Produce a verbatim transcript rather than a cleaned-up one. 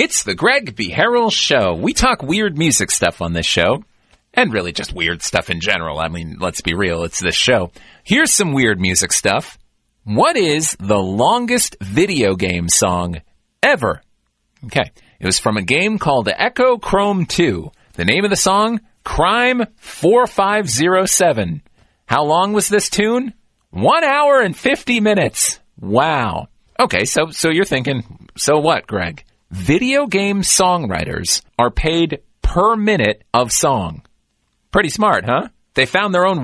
It's the Greg B. Harrell Show. We talk weird music stuff on this show, and really just weird stuff in general. I mean, let's be real, it's this show. Here's some weird music stuff. What is the longest video game song ever? Okay, it was from a game called Echo Chrome two. The name of the song, Crime four five zero seven. How long was this tune? One hour and fifty minutes. Wow. Okay, so so you're thinking, so what, Greg? Video game songwriters are paid per minute of song. Pretty smart, huh? They found their own